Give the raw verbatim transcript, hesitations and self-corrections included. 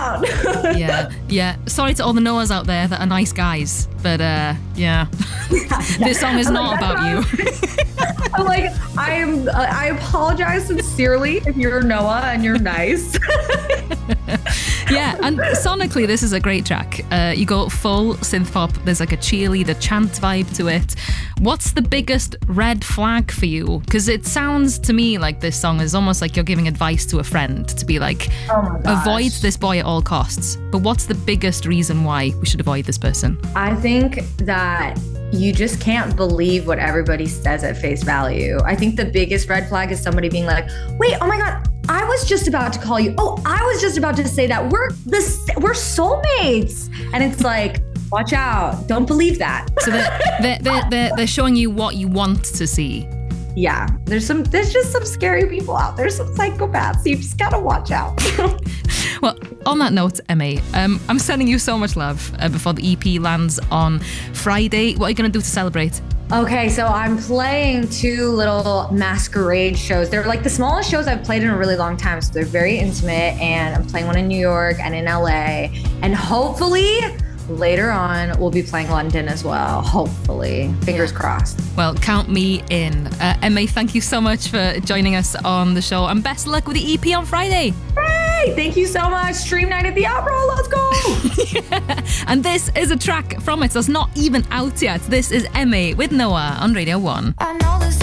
out. yeah, yeah. Sorry to all the Noahs out there that are nice guys, but uh, yeah, this song is I'm not like, about you. I'm like, I am. Uh, I apologize sincerely if you're Noah and you're nice. Yeah, and sonically, this is a great track. Uh, you go full synth pop. There's like a cheerleader chant vibe to it. What's the biggest red flag for you? Because it sounds to me like this song is almost like you're giving advice to a friend to be like, Oh my gosh. avoid this boy at all costs. But what's the biggest reason why we should avoid this person? I think that you just can't believe what everybody says at face value. I think the biggest red flag is somebody being like, wait, oh my God, I was just about to call you. Oh, I was just about to say that we're this, we're soulmates. And it's like, watch out. Don't believe that. So they're, they're, they're, they're, they're showing you what you want to see. Yeah, there's some, there's just some scary people out there, some psychopaths. You just gotta watch out. Well, on that note, Emma, um, I'm sending you so much love uh, before the E P lands on Friday. What are you going to do to celebrate? Okay, so I'm playing two little masquerade shows. They're like the smallest shows I've played in a really long time. So they're very intimate, and I'm playing one in New York and in L A. And hopefully later on, we'll be playing London as well. Hopefully. Fingers crossed. Well, count me in. Uh, Emma, thank you so much for joining us on the show, and best of luck with the E P on Friday. Hey, thank you so much. Stream Night at the Opera. Let's go. Yeah. And this is a track from it that's not even out yet. This is Emma with Noah on Radio one. I know this